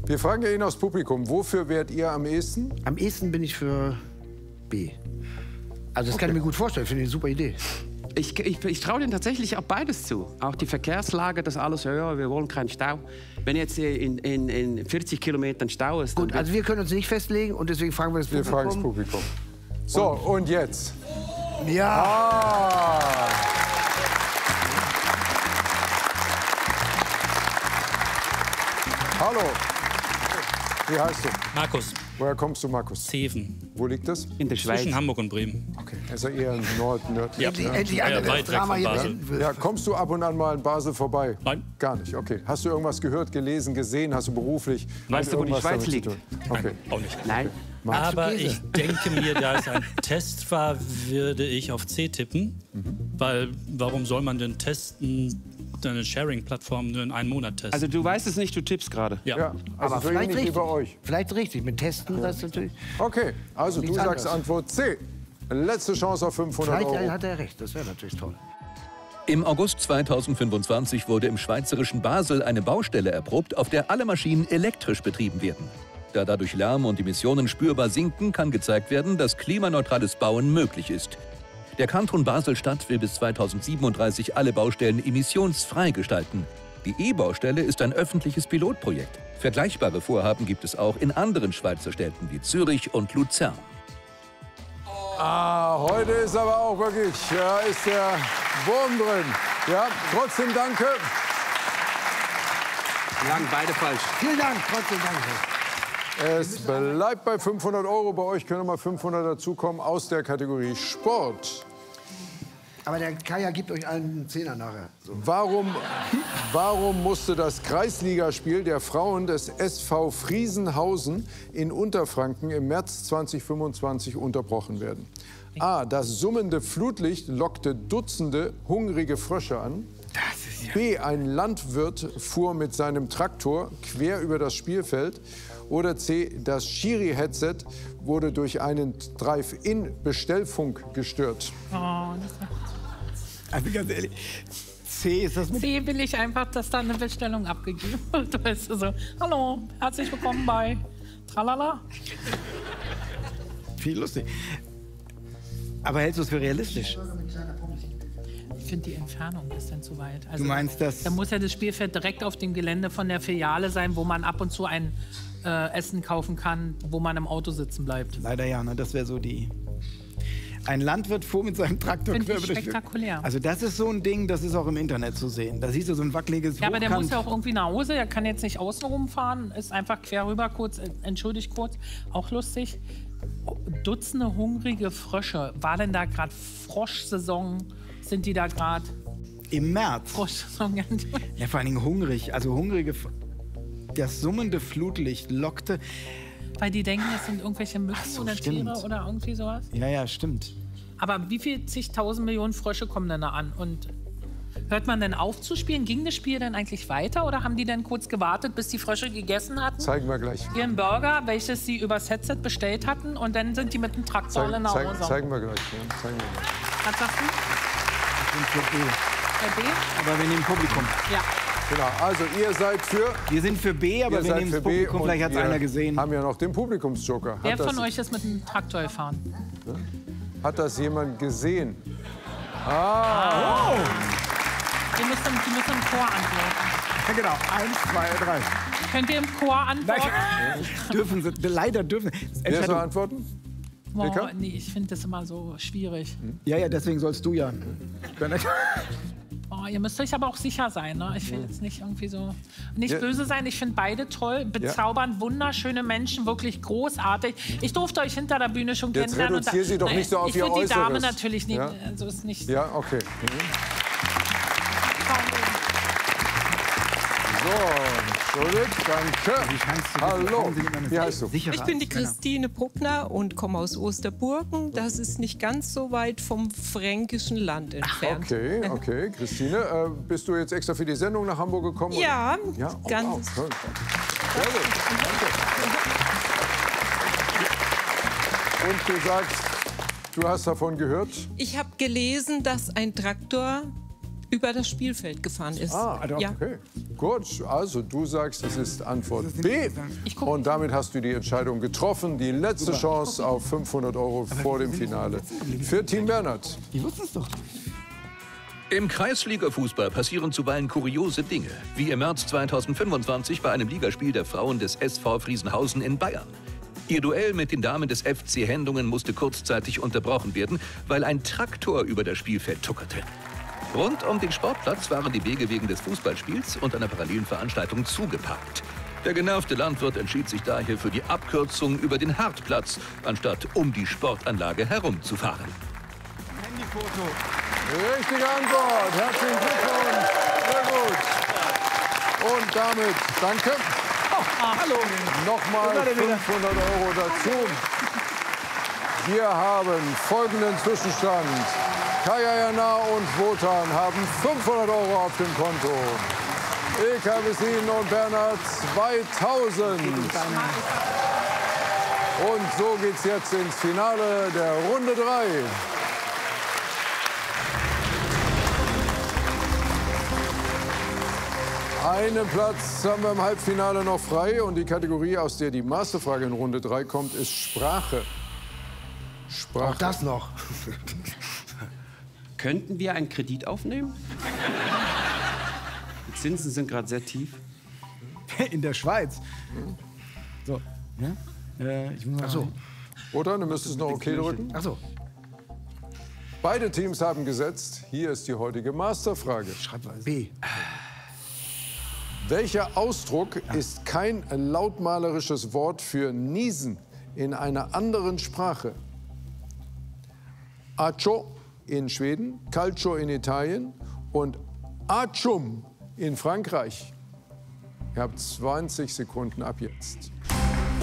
Wir fragen ja ihn aus Publikum, wofür wärt ihr am ehesten? Am ehesten bin ich für B. Also das kann ich mir gut vorstellen, finde ich eine super Idee. Ich traue denen tatsächlich auch beides zu. Auch die Verkehrslage, das alles, ja, wir wollen keinen Stau. Wenn jetzt hier in 40 Kilometern Stau ist... Gut, also wir können uns nicht festlegen und deswegen fragen wir das Publikum. Wir fragen das Publikum. So, und jetzt? Ja. Ah. Hallo. Wie heißt du? Markus. Woher kommst du, Markus? Zeven. Wo liegt das? In der Schweiz. Zwischen Hamburg und Bremen. Okay. Also eher nördlich. Ja. Endlich einer, der das weit weg Drama von hier Basel. beenden will. Ja, kommst du ab und an mal in Basel vorbei? Nein. Gar nicht, okay. Hast du irgendwas gehört, gelesen, gesehen? Hast du beruflich? Weißt du, wo die irgendwas Schweiz damit zu liegt? tun? Okay. Auch nicht. Nein. Aber ich denke mir, da es ein Test war, würde ich auf C tippen. Weil, warum soll man denn testen, eine Sharing-Plattform nur in einem Monat testen? Also du weißt es nicht, du tippst gerade. ja. Ja, also Aber so vielleicht ähnlich wie richtig. bei euch. Vielleicht richtig. Mit Testen, das ist natürlich... Okay, also du Nichts sagst anderes. Antwort C. Letzte Chance auf 500 Vielleicht Euro. hat er recht, das wäre natürlich toll. Im August 2025 wurde im schweizerischen Basel eine Baustelle erprobt, auf der alle Maschinen elektrisch betrieben werden. Da dadurch Lärm und Emissionen spürbar sinken, kann gezeigt werden, dass klimaneutrales Bauen möglich ist. Der Kanton Basel-Stadt will bis 2037 alle Baustellen emissionsfrei gestalten. Die E-Baustelle ist ein öffentliches Pilotprojekt. Vergleichbare Vorhaben gibt es auch in anderen Schweizer Städten wie Zürich und Luzern. Ah, heute ist aber auch wirklich, ja, ist der Wurm drin. Ja, trotzdem danke. Lang, beide falsch. Vielen Dank, trotzdem danke. Es bleibt bei 500 Euro. Bei euch können mal 500 dazukommen aus der Kategorie Sport. Aber der Kaya gibt euch allen einen Zehner nachher. So. Warum musste das Kreisligaspiel der Frauen des SV Friesenhausen in Unterfranken im März 2025 unterbrochen werden? A. Das summende Flutlicht lockte Dutzende hungrige Frösche an. B. Ein Landwirt fuhr mit seinem Traktor quer über das Spielfeld. Oder C. Das Schiri-Headset wurde durch einen Drive-In-Bestellfunk gestört. Also ganz ehrlich, C ist das mit... C will ich einfach, dass da eine Bestellung abgegeben wird. Weißt du, so, hallo, herzlich willkommen bei Tralala. Viel lustig. Aber hältst du es für realistisch? Ich finde die Entfernung ist dann zu weit. Also, Du meinst, dass... da muss ja das Spielfeld direkt auf dem Gelände von der Filiale sein, wo man ab und zu ein Essen kaufen kann, wo man im Auto sitzen bleibt. Leider ja, ne? Das wäre so die... Ein Landwirt fuhr mit seinem Traktor Finde quer ich über das spektakulär. Also das ist so ein Ding, das ist auch im Internet zu sehen. Da siehst du so ein wackeliges Ja, aber der Hochkant. muss ja auch irgendwie nach Hause. Der kann jetzt nicht außen rumfahren. Ist einfach quer rüber kurz. Entschuldigt kurz. Auch lustig. Dutzende hungrige Frösche. War denn da gerade Froschsaison? Sind die da gerade Im März. Froschsaison? Ja, vor allen Dingen hungrig. Also hungrige... Das summende Flutlicht lockte... Weil die denken, das sind irgendwelche Mücken so, oder stimmt. Tiere oder irgendwie sowas. Ja, ja, stimmt. Aber wie viel zigtausend Millionen Frösche kommen denn da an? Und hört man denn auf zu spielen? Ging das Spiel dann eigentlich weiter? Oder haben die dann kurz gewartet, bis die Frösche gegessen hatten? Zeigen wir gleich. Ihren Burger, welches sie übers Headset bestellt hatten. Und dann sind die mit dem Traktor nach Hause. Zeigen wir gleich. Ja, zeigen wir gleich. Was sagst du? Ich bin für B. Bei B? Aber wir nehmen Publikum. Ja. Genau, also ihr seid für... Wir sind für B, aber Ihr wir seid nehmen für das B Publikum. und Vielleicht hat es wir einer gesehen. haben ja noch den Publikumsjoker. Wer von euch ist mit dem Traktor gefahren? Hat das jemand gesehen? Ah! Oh! Die müssen im Chor antworten. Ja, genau. 1, 2, 3. Könnt ihr im Chor antworten? Dürfen sie, leider dürfen sie. Wer soll Entscheidung. antworten? Boah, Ilka? nee, ich finde das immer so schwierig. Ja, ja, deswegen sollst du ja. Oh, ihr müsst euch aber auch sicher sein. Ne? Ich will jetzt nicht irgendwie so... Nicht Ja. böse sein, ich finde beide toll, bezaubernd, wunderschöne Menschen, wirklich großartig. Ich durfte euch hinter der Bühne schon Jetzt kennenlernen. reduzier sie doch nicht so auf ich ihr würde die Dame Äußeres. natürlich nicht... Ja. Also ist nicht Ja, okay. So, entschuldigt, danke. Hallo, wie heißt du? Ich bin die Christine Bruckner und komme aus Osterburgen. Das ist nicht ganz so weit vom fränkischen Land entfernt. Okay, okay. Christine, bist du jetzt extra für die Sendung nach Hamburg gekommen? Ja, oder? Ja, oh, ganz. wow, toll. Sehr gut, danke. Und du sagst, du hast davon gehört? Ich habe gelesen, dass ein Traktor über das Spielfeld gefahren ist. Ah, ja. okay. Gut, also du sagst, es ist Antwort B. Und damit hast du die Entscheidung getroffen. Die letzte Chance auf 500 € vor dem Finale für Team Bernhard. Die wussten es doch. Im Kreisliga-Fußball passieren zuweilen kuriose Dinge, wie im März 2025 bei einem Ligaspiel der Frauen des SV Friesenhausen in Bayern. Ihr Duell mit den Damen des FC Hendungen musste kurzzeitig unterbrochen werden, weil ein Traktor über das Spielfeld tuckerte. Rund um den Sportplatz waren die Wege wegen des Fußballspiels und einer parallelen Veranstaltung zugeparkt. Der genervte Landwirt entschied sich daher für die Abkürzung über den Hartplatz, anstatt um die Sportanlage herumzufahren. Handyfoto. Richtige Antwort. Herzlichen Glückwunsch. Sehr gut. Und damit danke. Hallo. Nochmal 500 € dazu. Wir haben folgenden Zwischenstand. Kaya Jana und Wotan haben 500 € auf dem Konto. Ilka Wessin und Bernhard 2000. Und so geht's jetzt ins Finale der Runde 3. Einen Platz haben wir im Halbfinale noch frei und die Kategorie, aus der die Masterfrage in Runde 3 kommt, ist Sprache. Sprache. Auch das noch. Könnten wir einen Kredit aufnehmen? Die Zinsen sind gerade sehr tief. In der Schweiz. So. Ja? Ich muss mal. Ach so. Oder du müsstest noch OK drücken. Ach so. Beide Teams haben gesetzt. Hier ist die heutige Masterfrage. Schreibweise. B. Welcher Ausdruck ist kein lautmalerisches Wort für niesen in einer anderen Sprache? Accio in Schweden, Calcio in Italien und Accium in Frankreich. Ihr habt 20 Sekunden ab jetzt.